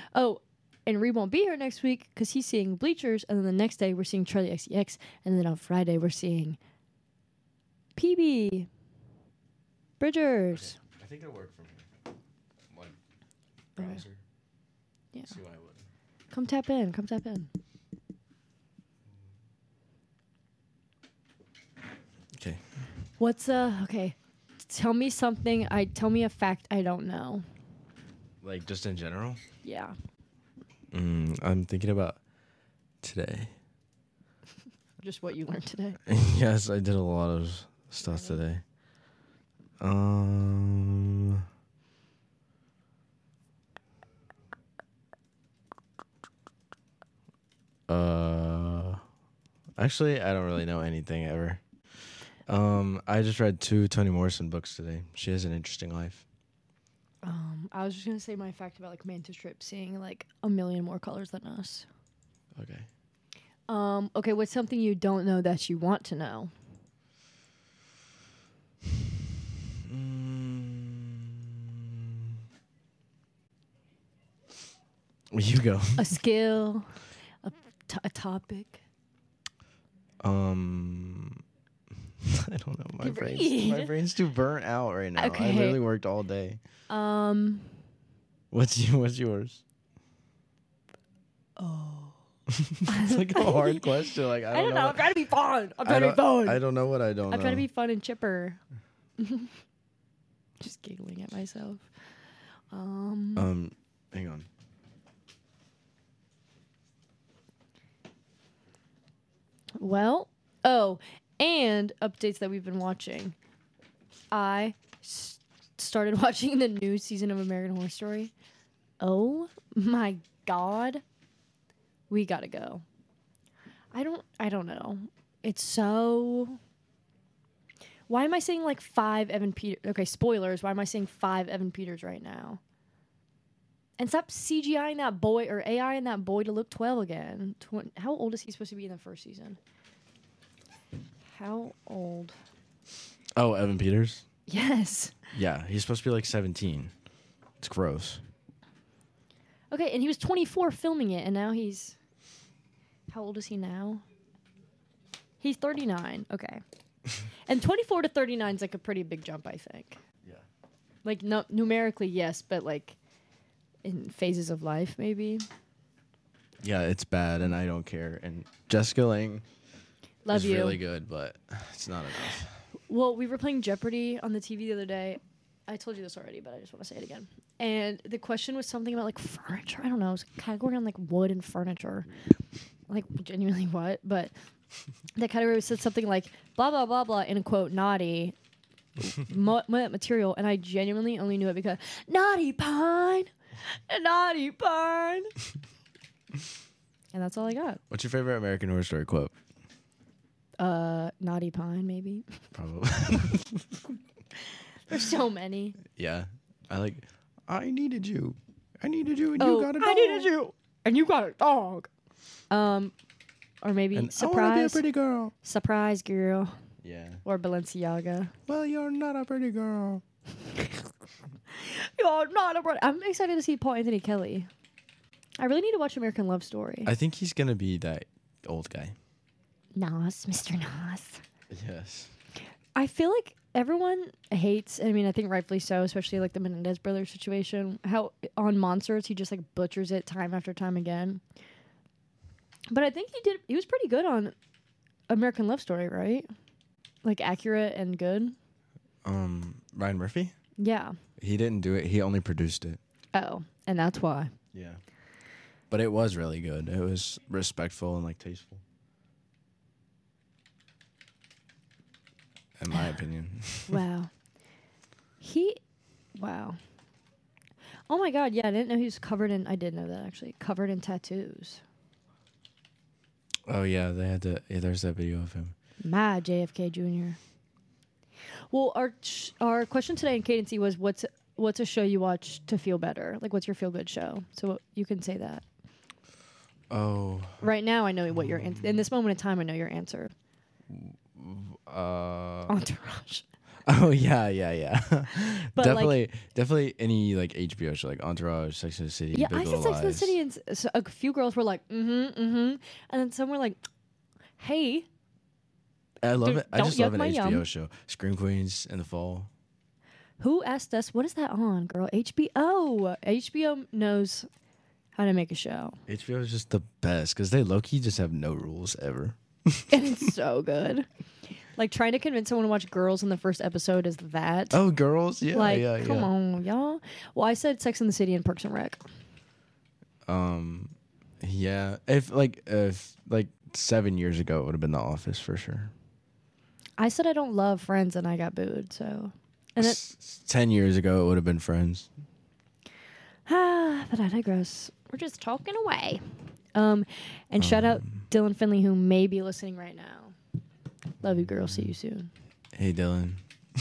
Oh, and Reed won't be here next week because he's seeing Bleachers, and then the next day we're seeing Charlie XCX, and then on Friday we're seeing PB Bridgers. Okay. I think it'll work for me. Like browser. Yeah. See why I wouldn't. Come tap in. Come tap in. Okay. What's okay? Tell me something. Tell me a fact I don't know. Like just in general. Yeah. I'm thinking about today. Just what you learned today. Yes, I did a lot of stuff today. Actually, I don't really know anything ever. I just read 2 Toni Morrison books today. She has an interesting life. I was just gonna say my fact about like Mantis Trip seeing like a million more colors than us. Okay. Okay, what's something you don't know that you want to know? You go. A skill, a topic. I don't know. My brain's too burnt out right now. Okay. I literally worked all day. What's yours? Oh. It's like a hard question. Like I don't know. I'm trying to be fun. I don't know what I don't know. I'm trying to be fun and chipper. Just giggling at myself. Hang on. Well, and updates that we've been watching. I started watching the new season of American Horror Story. Oh my God. We gotta go. I don't know. It's so... Why am I saying like 5 Evan Peters? Okay, spoilers. Why am I saying 5 Evan Peters right now? And stop CGIing that boy or AIing that boy to look 12 again. How old is he supposed to be in the first season? How old? Oh, Evan Peters? Yes. Yeah, he's supposed to be like 17. It's gross. Okay, and he was 24 filming it, and now he's... How old is he now? He's 39. Okay. And 24 to 39 is like a pretty big jump, I think. Yeah. Like, no, numerically, yes, but like in phases of life, maybe. Yeah, it's bad, and I don't care. And Jessica Lange is really good, but it's not enough. Well, we were playing Jeopardy on the TV the other day. I told you this already, but I just want to say it again. And the question was something about like furniture. I don't know. It was a category on like wood and furniture. Like genuinely what? But the category said something like blah, blah, blah, blah, in a quote, naughty material. And I genuinely only knew it because naughty pine. And naughty pine. And that's all I got. What's your favorite American Horror Story quote? Naughty pine, maybe. Probably. There's so many. Yeah. I needed you. I needed you and you got a dog. I needed you and you got a dog. Or maybe and surprise. I want to be a pretty girl. Surprise girl. Yeah. Or Balenciaga. Well, you're not a pretty girl. You're not a pretty... I'm excited to see Paul Anthony Kelly. I really need to watch American Love Story. I think he's going to be that old guy. Nas, Mr. Nas. Yes. I feel like everyone hates, I mean, I think rightfully so, especially like the Menendez brothers situation, how on Monsters he just like butchers it time after time again. But I think he was pretty good on American Love Story, right? Like accurate and good. Ryan Murphy? Yeah. He didn't do it. He only produced it. Oh, and that's why. Yeah. But it was really good. It was respectful and like tasteful. In my opinion. Wow. Wow. Oh my God, yeah, I didn't know he was covered in, I did know that actually, covered in tattoos. Oh yeah, they had to, there's that video of him. My JFK Jr. Well, our question today in Cadency was what's a show you watch to feel better? Like what's your feel good show? So you can say that. Oh. Right now I know what your in this moment in time I know your answer. Entourage. Oh yeah. But, definitely any like HBO show like Entourage, Sex and the City. Yeah, Big I said Little Sex and the Lies. City, and a few girls were like, and then some were like, hey, I love Dude, it. I don't just love yuck an my HBO yum. show. Scream Queens in the fall. who asked us, what is that on, girl? HBO. HBO knows how to make a show. HBO is just the best because they low key just have no rules ever. And it's so good. Like, trying to convince someone to watch Girls in the first episode is that. Oh, girls, yeah, like, yeah. come on, y'all. Well, I said Sex and the City and Parks and Rec. Yeah. If 7 years ago, it would have been The Office for sure. I said I don't love Friends, and I got booed. So, and it 10 years ago, it would have been Friends. but I digress. We're just talking away. And shout out Dylan Finley, who may be listening right now. Love you, girl. See you soon. Hey, Dylan.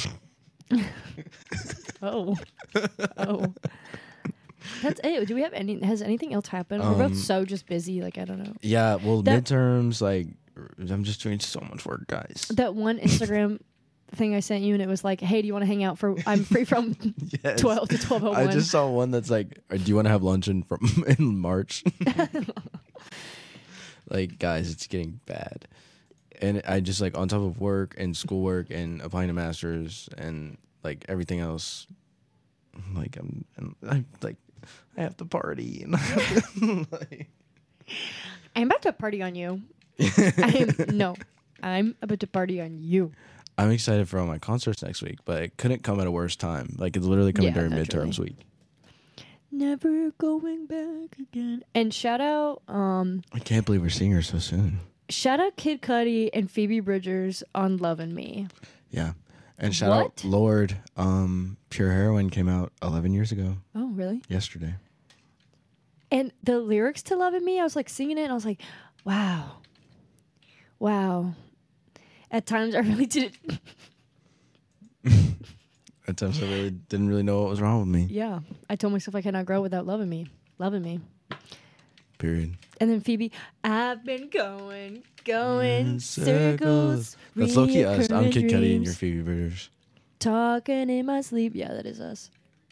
Oh. That's it. Do we have has anything else happened? We're both so just busy. Like, I don't know. Yeah, well, That- midterms, like, I'm just doing so much work, guys. That one Instagram thing I sent you, and it was like, hey, do you want to hang out I'm free from Yes. 12 to 12:01. I just saw one that's like, do you want to have lunch in March? Like, guys, it's getting bad. And I just, like, on top of work and schoolwork and applying to masters and, like, everything else, like, I have to party. And I'm about to party on you. I'm about to party on you. I'm excited for all my concerts next week, but it couldn't come at a worse time. Like, it's literally coming during naturally. midterms week. Never going back again. And shout out, I can't believe we're seeing her so soon. shout out Kid Cudi and Phoebe Bridgers on Lovin' Me. Yeah. And shout out Lord. Pure Heroine came out 11 years ago. Oh, really? Yesterday. And the lyrics to Lovin' Me, I was like singing it, and I was like, wow. At times, I really didn't. At times I really didn't really know what was wrong with me. Yeah, I told myself I cannot grow without loving me. Period. And then Phoebe, I've been going circles. That's low-key us. I'm reoccurring Kid Cudi and dreams, you're Phoebe Bridgers. talking in my sleep. Yeah, that is us.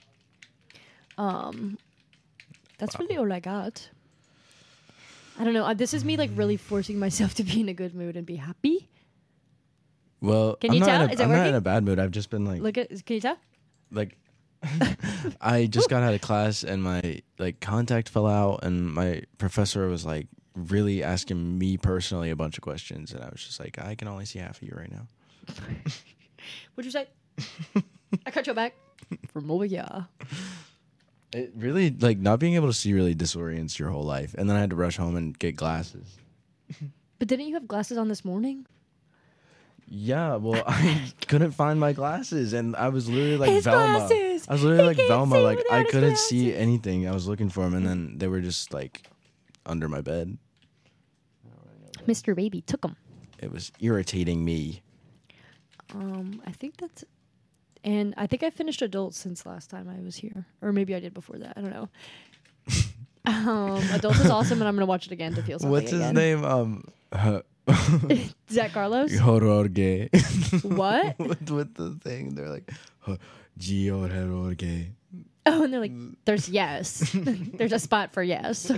That's really all I got. I don't know. This is me like really forcing myself to be in a good mood and be happy. Well, Can you tell? Is it I'm not working? in a bad mood. I've just been like, Can you tell? like I just got out of class and my like contact fell out and my professor was like really asking me personally a bunch of questions and I was just like, I can only see half of you right now. What'd you say? I cut your back. From over here. It really, like, not being able to see really disorients your whole life. And then I had to rush home and get glasses. But didn't you have glasses on this morning? Yeah, well, I couldn't find my glasses, and I was literally like His Velma. glasses! I was literally He like can't Velma, see like without I his couldn't see glasses. anything. I was looking for them, and then they were just like under my bed. Mr. Baby took them. It was irritating me. I think that's... And I think I finished Adults since last time I was here. Or maybe I did before that. I don't know. Adults is awesome, and I'm going to watch it again to feel something What's his again. name? Zach Carlos? Horror gay. What? with the thing, they're like, Gio horror gay. Oh, and they're like, there's yes. There's a spot for yes.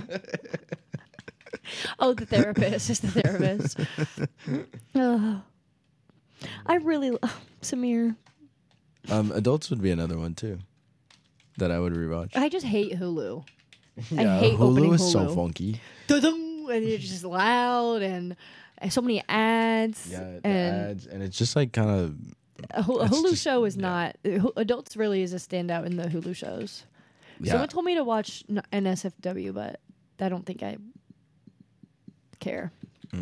Oh, the therapist is the therapist. Oh. I really... Samir. Adults would be another one too that I would rewatch. I just hate Hulu. I Yeah, hate opening Hulu is so Hulu. funky. Dun-dun, and it's just loud and so many ads. Yeah, the and ads, and it's just like kind of. a it's Hulu just- show is yeah. not. Adults really is a standout in the Hulu shows. Yeah, Someone told me to watch NSFW, but I don't think I care.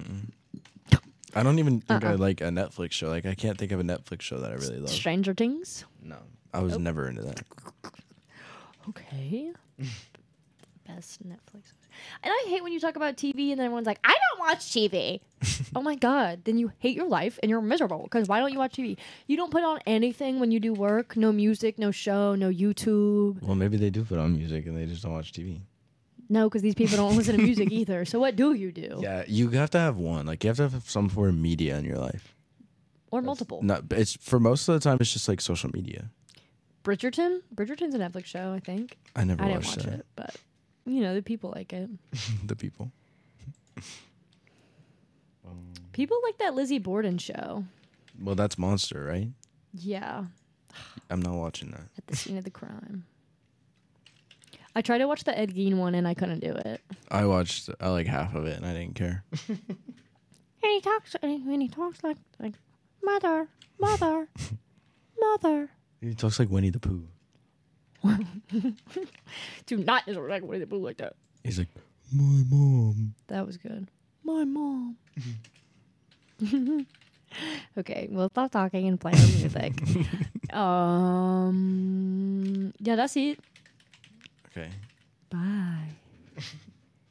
I don't even think I like a Netflix show. Like I can't think of a Netflix show that I really love. Stranger Things. No, I was never into that. Okay. Best Netflix. And I hate when you talk about TV and then everyone's like, I don't watch TV. Oh my God. Then you hate your life and you're miserable because why don't you watch TV? You don't put on anything when you do work. No music, no show, no YouTube. Well, maybe they do put on music and they just don't watch TV. No, because these people don't listen to music either. So what do you do? Yeah, you have to have one. Like you have to have some form of media in your life. or multiple. Not. It's for most of the time. It's just like social media. Bridgerton. Bridgerton's a Netflix show, I think. I never I didn't watched watch that. it, but you know the people like it. The people. People like that Lizzie Borden show. Well, that's Monster, right? Yeah, I'm not watching that. at the scene of the crime. I tried to watch the Ed Gein one and I couldn't do it. I watched like half of it and I didn't care. And he talks like mother. He talks like Winnie the Pooh. Do not interact with the Pooh like that. He's like, my mom. That was good. My mom. Okay, we'll stop talking and play our music. Yeah, that's it. Okay. Bye.